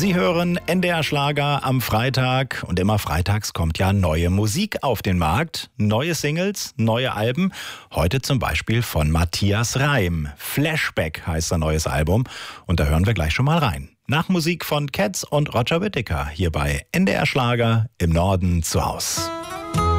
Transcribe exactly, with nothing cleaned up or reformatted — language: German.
Sie hören N D R Schlager am Freitag und immer freitags kommt ja neue Musik auf den Markt. Neue Singles, neue Alben. Heute zum Beispiel von Matthias Reim. Flashback heißt sein neues Album und da hören wir gleich schon mal rein. Nach Musik von Cats und Roger Whittaker hier bei N D R Schlager im Norden zu Haus.